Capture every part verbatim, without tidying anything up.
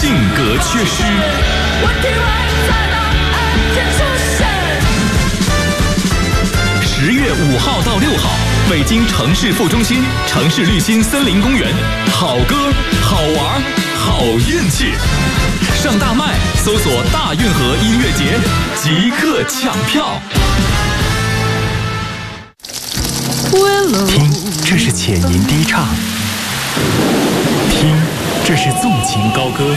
性格缺失。我体会在那爱情出现。十月五号到六号，北京城市副中心城市绿心森林公园，好歌好玩好运气。上大麦搜索大运河音乐节，即刻抢票。 听，这是浅吟低唱；听，这是纵情高歌；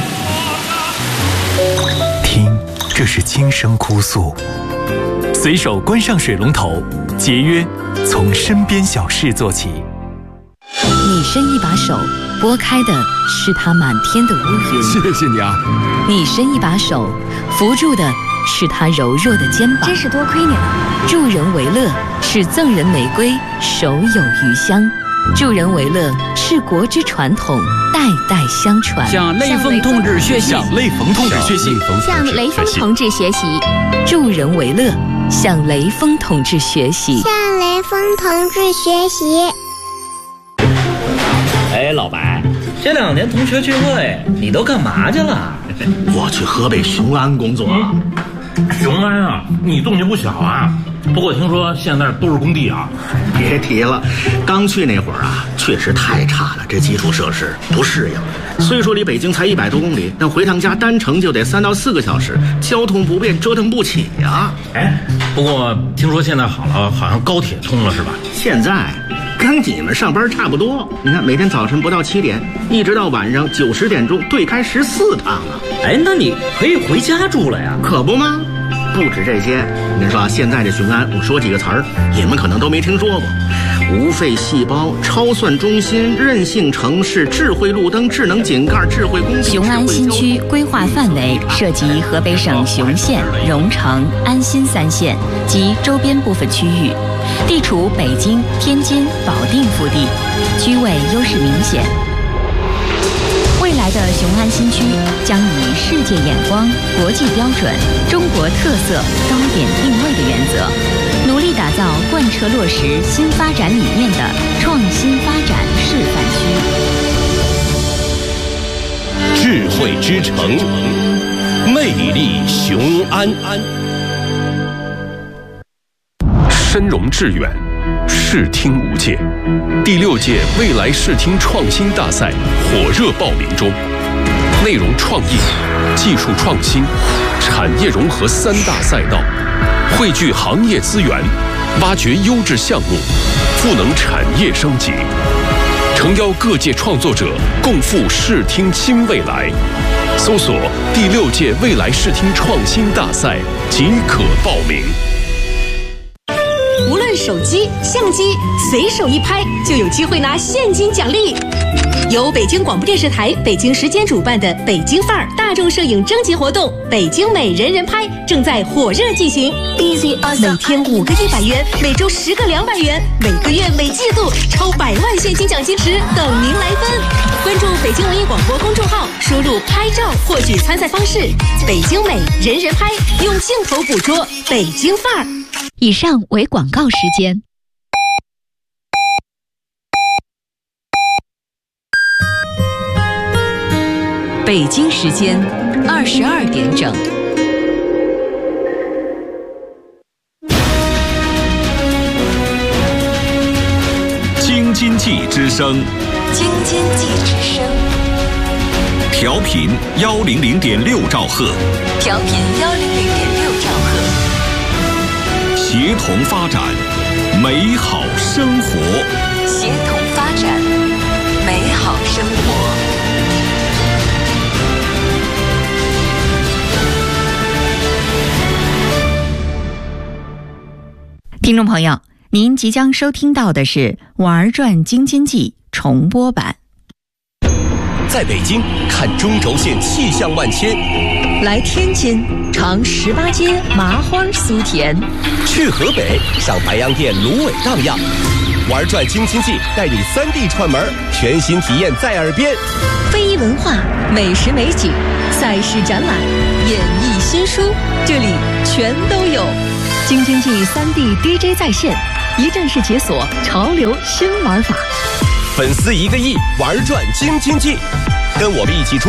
听，这是轻声哭诉。随手关上水龙头，节约从身边小事做起。 你伸一把手，拨开的是它满天的乌云。 谢谢你啊！ 你伸一把手，扶住的是它柔弱的肩膀。 真是多亏你了。 助人为乐是赠人玫瑰，手有余香。助人为乐是国之传统，代代相传。 向雷锋同志学习， 向雷锋同志学习， 向雷锋同志学习。 助人为乐，向雷锋同志学习。 向雷锋同志学习。 哎，老白，这两年同学聚会你都干嘛去了？ 我去河北雄安工作。 雄安啊，你动静不小啊。不过听说现在都是工地啊。 别提了，刚去那会儿啊，确实太差了，这基础设施不适应。虽说离北京才一百多公里，但回趟家单程就得三到四个小时，交通不便，折腾不起呀。 哎，不过听说现在好了，好像高铁通了是吧？ 现在跟你们上班差不多，你看每天早晨不到七点，一直到晚上九十点钟，对开十四趟啊。 哎，那你可以回家住了呀？ 可不吗？不止这些，我跟你说啊，现在这雄安，我说几个词儿，你们可能都没听说过：无废细胞、超算中心、韧性城市、智慧路灯、智能井盖、智慧公雄安新区规划范围涉及河北省雄县、荣成、安新三县及周边部分区域，地处北京、天津、保定腹地，区位优势明显。未来的雄安新区将以世界眼光、国际标准、中国特色高点定位的原则，努力打造贯彻落实新发展理念的创新发展示范区。智慧之城，魅力雄安。深融致远，视听无界。第六届未来视听创新大赛火热报名中，内容创意、技术创新、产业融合三大赛道，汇聚行业资源，挖掘优质项目，赋能产业升级，诚邀各界创作者共赴视听新未来。搜索第六届未来视听创新大赛即可报名。 无论手机、相机，随手一拍就有机会拿现金奖励。由北京广播电视台北京时间主办的北京范儿大众摄影征集活动“北京美人人拍”正在火热进行。每天五个一百元，每周十个两百元，每个月每季度超百万现金奖金池等您来分。关注北京文艺广播公众号，输入拍照获取参赛方式。北京美人人拍，用镜头捕捉北京范儿。 以上为广告时间。北京时间二十二点整。 京津冀之声， 京津冀之声， 调频幺零零点六兆赫， 调频幺零零点六兆赫， 协同发展，美好生活， 协同发展，美好生活。听众朋友，您即将收听到的是《玩转京津冀》重播版。 在北京看中轴线气象万千， 来天津尝十八街麻花酥甜， 去河北上白洋淀芦苇荡漾。玩转京津冀，带你三 D 串门，全新体验在耳边。 非遗文化、美食美景、赛事展览、演艺新书，这里全都有。京津冀三 D D J 在线，一站式解锁潮流新玩法。 粉丝一个亿，玩转京津冀，跟我们一起出发，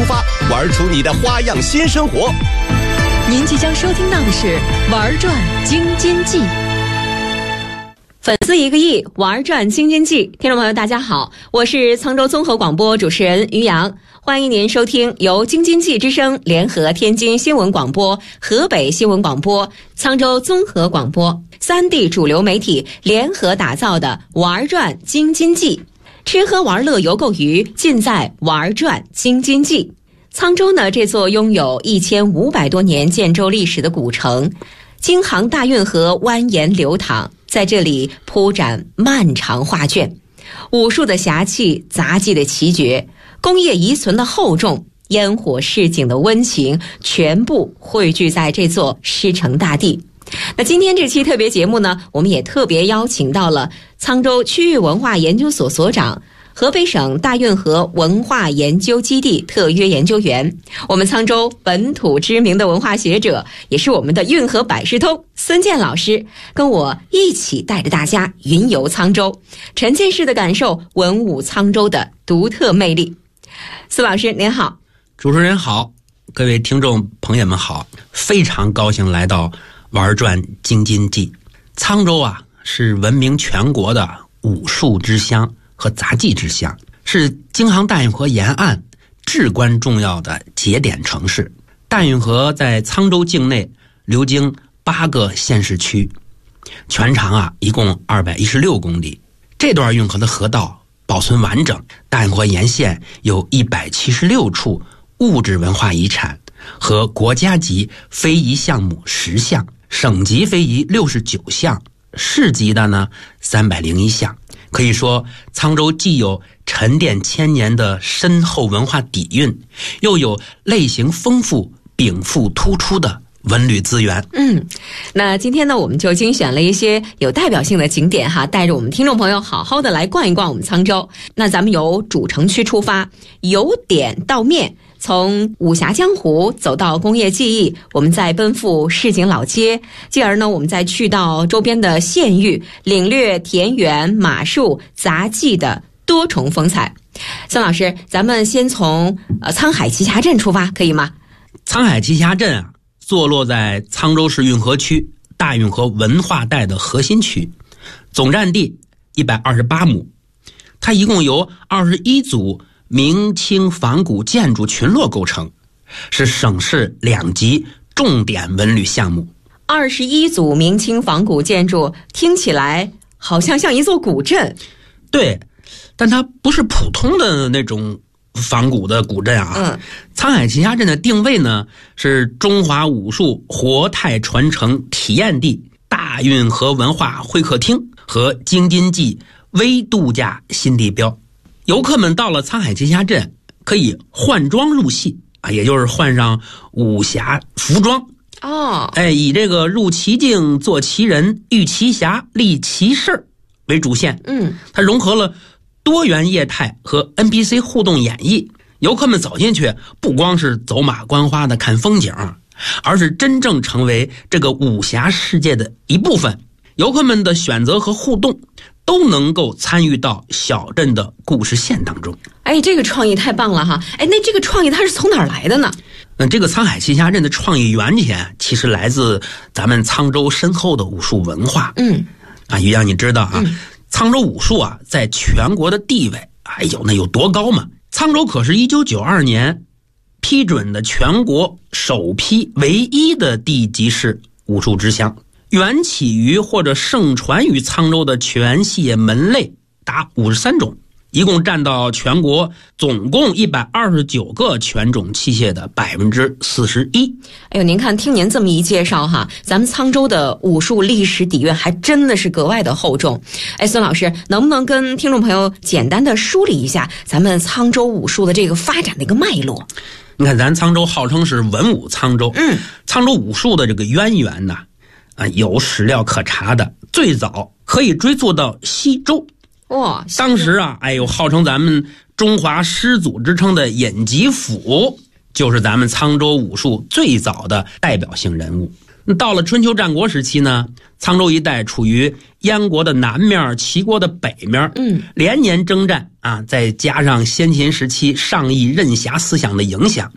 玩出你的花样新生活。 您即将收听到的是《玩转京津冀》。 粉丝一个亿，玩转京津冀。听众朋友大家好，我是沧州综合广播主持人于洋，欢迎您收听由京津冀之声联合天津新闻广播、河北新闻广播、沧州综合广播三地主流媒体联合打造的玩转京津冀。吃喝玩乐游购娱尽在玩转京津冀。沧州呢，这座拥有一千五百多年建州历史的古城，京杭大运河蜿蜒流淌，在这里铺展漫长画卷，武术的侠气，杂技的奇绝，工业遗存的厚重，烟火市井的温情，全部汇聚在这座狮城大地。那今天这期特别节目呢，我们也特别邀请到了沧州区域文化研究所所长、河北省大运河文化研究基地特约研究员，我们沧州本土知名的文化学者，也是我们的运河百事通孙健老师，跟我一起带着大家云游沧州，沉浸式的感受文武沧州的独特魅力。孙老师您好。 主持人好，各位听众朋友们好，非常高兴来到玩转京津冀。沧州啊，是闻名全国的武术之乡和杂技之乡，是京杭大运河沿岸至关重要的节点城市。大运河在沧州境内流经八个县市区，全长啊一共二百一十六公里。这段运河的河道保存完整，大运河沿线有一百七十六处物质文化遗产和国家级非遗项目十项，省级非遗六十九项，市级的呢三百零一项。可以说，沧州既有沉淀千年的深厚文化底蕴，又有类型丰富、禀赋突出的文旅资源。 嗯，那今天呢，我们就精选了一些有代表性的景点哈，带着我们听众朋友好好的来逛一逛我们沧州。那咱们由主城区出发，由点到面，从武侠江湖走到工业记忆，我们再奔赴市井老街，继而呢，我们再去到周边的县域，领略田园、马术、杂技的多重风采。孙老师，咱们先从呃沧海奇峡镇出发，可以吗？ 沧海奇峡镇啊，坐落在沧州市运河区大运河文化带的核心区，总占地一百二十八亩。它一共由二十一组明清仿古建筑群落构成，是省市两级重点文旅项目。 二十一组明清仿古建筑听起来好像像一座古镇。 对，但它不是普通的那种仿古的古镇啊。 嗯， 沧海奇峡镇的定位呢，是中华武术活态传承体验地、大运河文化会客厅和京津冀微度假新地标。游客们到了沧海奇峡镇，可以换装入戏啊，也就是换上武侠服装哦， 哎，以这个入奇境、做奇人、遇奇侠、立奇事为主线。 嗯， 它融合了多元业态和 N P C 互动演绎，游客们走进去不光是走马观花的看风景，而是真正成为这个武侠世界的一部分。游客们的选择和互动都能够参与到小镇的故事线当中。 哎，这个创意太棒了哈！哎，那这个创意它是从哪儿来的呢？ 嗯，这个沧海奇峡镇的创意源泉其实来自咱们沧州深厚的武术文化。 嗯， 啊，于洋你知道啊， 嗯、 沧州武术啊在全国的地位，哎呦那有多高嘛？沧州可是一九九二年批准的全国首批唯一的地级市武术之乡。源起于或者盛传于沧州的拳械门类达五十三种，一共占到全国总共一百二十九个拳种器械的百分之四十一。 哎呦，您看，听您这么一介绍哈，咱们沧州的武术历史底蕴还真的是格外的厚重。哎，孙老师，能不能跟听众朋友简单的梳理一下咱们沧州武术的这个发展的一个脉络？ 你看，咱沧州号称是文武沧州， 嗯， 沧州武术的这个渊源呢，啊，有史料可查的，最早可以追溯到西周。 哇， 当时啊，哎呦，号称咱们中华师祖之称的尹吉甫，就是咱们沧州武术最早的代表性人物。到了春秋战国时期呢，沧州一带处于燕国的南面、齐国的北面， 嗯， 连年征战啊，再加上先秦时期上亿任侠思想的影响，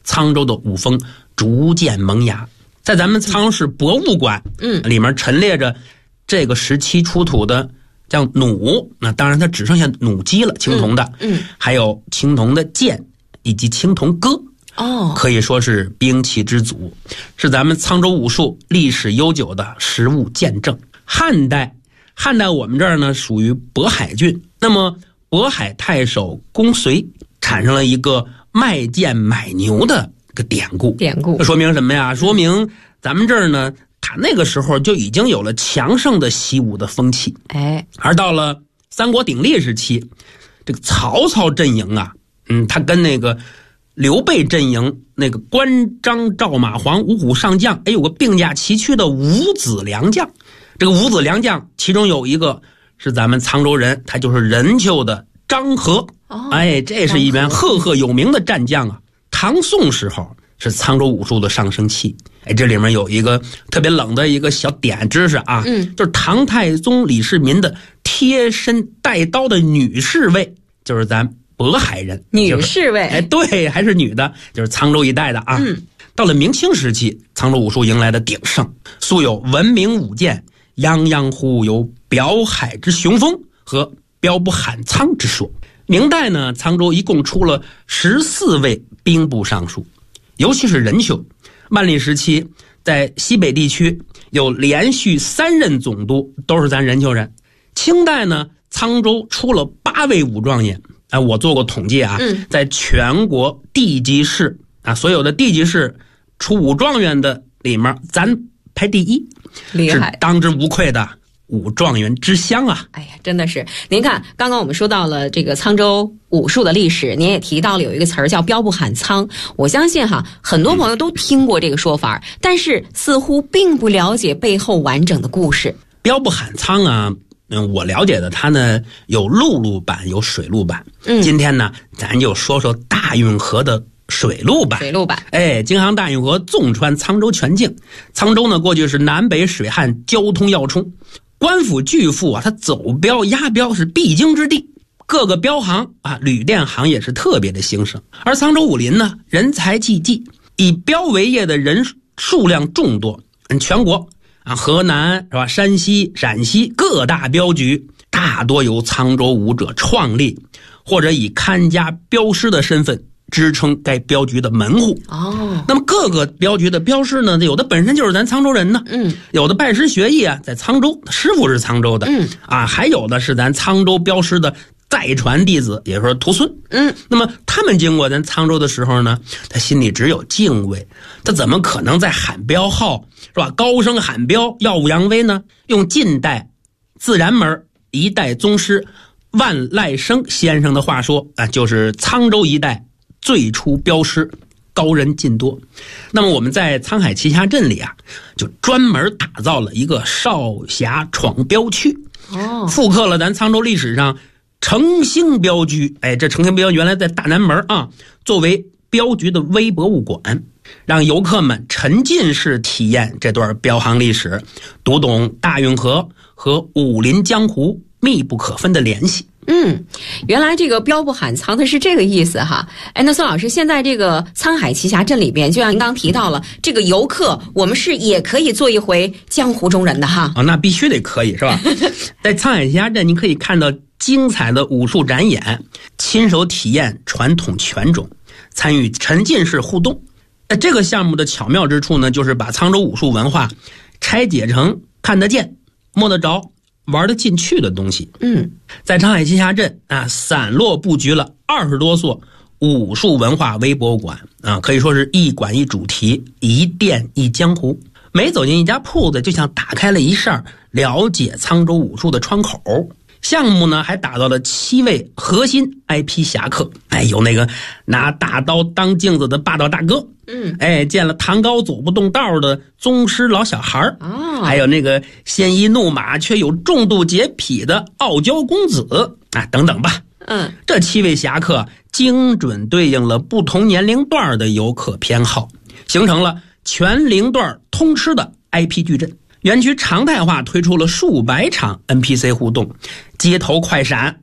沧州的武风逐渐萌芽。在咱们沧州市博物馆，嗯，里面陈列着这个时期出土的像弩，那当然它只剩下弩机了，青铜的，嗯，嗯还有青铜的剑以及青铜戈，哦，可以说是兵器之祖，是咱们沧州武术历史悠久的实物见证。汉代，汉代我们这儿呢属于渤海郡，那么渤海太守公遂产生了一个卖剑买牛的个典故， 典故这说明什么呀？说明咱们这儿呢，他那个时候就已经有了强盛的习武的风气。哎，而到了三国鼎立时期，这个曹操阵营啊，嗯，他跟那个刘备阵营那个关张赵马黄五虎上将，哎，有个并驾齐驱的五子良将。这个五子良将，其中有一个是咱们沧州人，他就是任丘的张合。哦，哎，这是一员赫赫有名的战将啊。唐宋时候是沧州武术的上升期。哎，这里面有一个特别冷的一个小点知识啊，嗯，就是唐太宗李世民的贴身带刀的女侍卫，就是咱渤海人。 女侍卫， 哎，对，还是女的，就是沧州一带的啊。嗯，到了明清时期，沧州武术迎来了鼎盛，素有文明武剑泱泱乎有表海之雄风和标不喊沧之说。明代呢，沧州一共出了十四位兵部尚书，尤其是任丘。万历时期，在西北地区有连续三任总督，都是咱任丘人。清代呢，沧州出了八位武状元。哎，我做过统计啊，嗯、在全国地级市啊，所有的地级市出武状元的里面，咱排第一， 厉害， 是当之无愧的武状元之乡啊！ 哎呀，真的是！您看，刚刚我们说到了这个沧州武术的历史，您也提到了有一个词儿叫标不喊沧。我相信哈，很多朋友都听过这个说法，嗯、但是似乎并不了解背后完整的故事。 标不喊沧啊，嗯，我了解的它呢有陆路版，有水路版。嗯，今天呢，咱就说说大运河的水路版。 水路版， 哎，京杭大运河纵穿沧州全境。沧州呢，过去是南北水旱交通要冲。官府巨富啊，它走标押标是必经之地，各个标行啊，旅店行业是特别的兴盛。而沧州武林呢，人才济济，以标为业的人数量众多。嗯，全国啊，河南是吧，山西、陕西各大镖局大多由沧州武者创立，或者以看家镖师的身份支撑该镖局的门户。哦，那么各个镖局的镖师呢，有的本身就是咱沧州人呢，嗯，有的拜师学艺啊，在沧州，师傅是沧州的，嗯，啊，还有的是咱沧州镖师的再传弟子，也就是说徒孙，嗯，那么他们经过咱沧州的时候呢，他心里只有敬畏，他怎么可能在喊镖号是吧？高声喊镖，耀武扬威呢？用近代自然门一代宗师万籁生先生的话说啊，就是沧州一带最初镖师高人尽多。那么我们在沧海奇侠镇里啊，就专门打造了一个少侠闯镖区，哦，复刻了咱沧州历史上澄兴镖局。哎，这澄兴镖原来在大南门啊，作为镖局的微博物馆，让游客们沉浸式体验这段镖行历史，读懂大运河和武林江湖密不可分的联系。 嗯，原来这个标不喊沧它是这个意思哈。哎，那孙老师，现在这个沧海奇侠镇里边，就像您刚提到了，这个游客我们是也可以做一回江湖中人的哈。 哦，那必须得可以是吧？在沧海奇侠镇，您可以看到精彩的武术展演，亲手体验传统拳种，参与沉浸式互动。那这个项目的巧妙之处呢，就是把沧州武术文化拆解成看得见、摸得着、玩得进去的东西。嗯，在沧海奇侠镇啊，散落布局了二十多所武术文化微博物馆啊，可以说是一馆一主题，一店一江湖。每走进一家铺子，就像打开了一扇了解沧州武术的窗口。项目呢，还打造了七位核心 I P 侠客，哎，有那个拿大刀当镜子的霸道大哥，嗯，哎，见了唐高走不动道的宗师老小孩哦，还有那个鲜衣怒马却有重度洁癖的傲娇公子啊，等等吧。嗯，这七位侠客精准对应了不同年龄段的游客偏好，形成了全龄段通吃的 I P 矩阵。园区常态化推出了数百场 N P C 互动、街头快闪